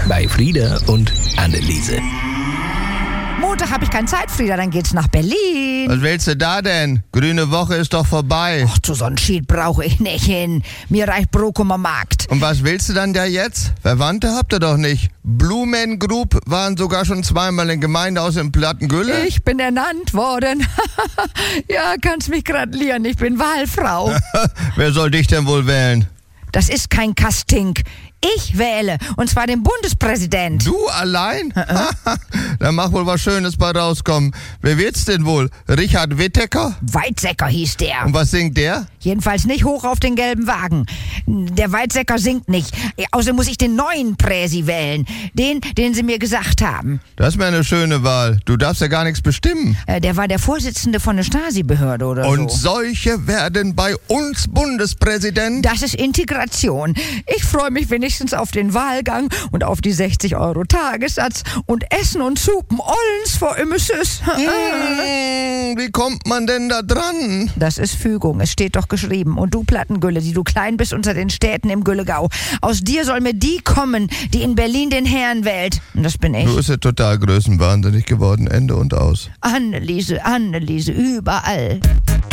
bei Frieda und Anneliese. Montag habe ich keine Zeit, Frieda, dann geht's nach Berlin. Was willst du da denn? Grüne Woche ist doch vorbei. Ach, zu so einem Schied brauche ich nicht hin. Mir reicht Brokumer Markt. Und was willst du dann da jetzt? Verwandte habt ihr doch nicht. Blumen Group waren sogar schon zweimal im Gemeindehaus in Plattengülle. Ich bin ernannt worden. Ja, kannst mich gratulieren, ich bin Wahlfrau. Wer soll dich denn wohl wählen? Das ist kein Casting. Ich wähle, und zwar den Bundespräsident. Du allein? Da mag wohl was Schönes bei rauskommen. Wer wird's denn wohl? Richard Wittecker? Weizsäcker hieß der. Und was singt der? Jedenfalls nicht hoch auf den gelben Wagen. Der Weizsäcker singt nicht. Außerdem muss ich den neuen Präsi wählen. Den sie mir gesagt haben. Das wäre eine schöne Wahl. Du darfst ja gar nichts bestimmen. Der war der Vorsitzende von der Stasi-Behörde oder Und so. solche werden bei uns Bundespräsident? Das ist Integration. Ich freue mich wenigstens auf den Wahlgang und auf die 60 € Tagessatz und Essen und Suppen ollens vor Immesus. Wie kommt man denn da dran? Das ist Fügung, es steht doch geschrieben. Und du Plattengülle, die du klein bist unter den Städten im Güllegau. Aus dir soll mir die kommen, die in Berlin den Herrn wählt. Und das bin ich. Du bist ja total größenwahnsinnig geworden. Ende und aus. Anneliese, überall.